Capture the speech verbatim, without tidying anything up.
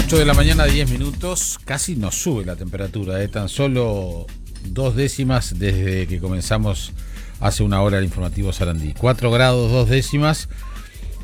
ocho de la mañana, diez minutos, casi nos sube la temperatura, ¿eh? Tan solo dos décimas desde que comenzamos hace una hora el informativo Sarandí. cuatro grados, dos décimas.